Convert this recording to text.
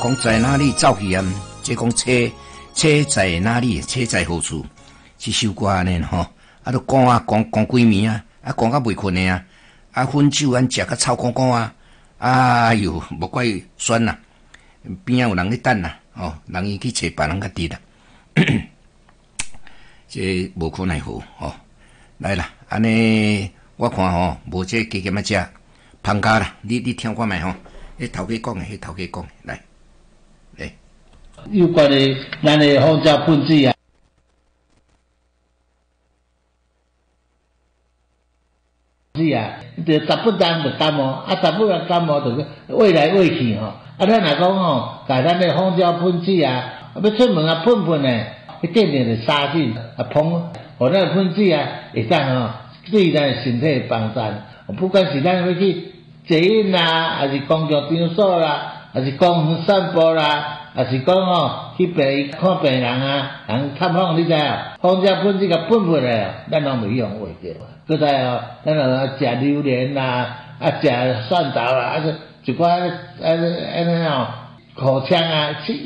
讲在哪里走去啊？即讲车在哪里？车在何处？这首歌安尼吼，啊，都讲几暝啊，啊，讲到未困的啊，啊，薰酒安食甲臭干干啊，哎哟，无怪酸啦，边仔有人咧等啦，哦，人伊去找别人甲滴啦，这无可奈何哦。来啦，安尼我看吼，无这加减啊食，芳家啦，你听看觅吼，迄头家讲的，迄头家讲的，来。 有关于咱的蜂胶喷剂啊，就十不当就感冒，啊十不当感冒就是喂来喂去吼，啊咱若讲吼，甲咱的蜂胶喷剂啊，要出门啊喷喷诶，一点点的杀菌啊喷，互咱喷剂啊会当吼对咱的身体帮助，不管是咱要去捷运啦，还是公共场所啦，还是公园散步啦。也是讲吼，去看病人啊，人探访你知啊，蜂胶喷剂甲喷喷诶，咱拢袂用话着。搁再哦，咱若食榴莲啦，啊食蒜头啦，啊一寡安尼吼口腔啊，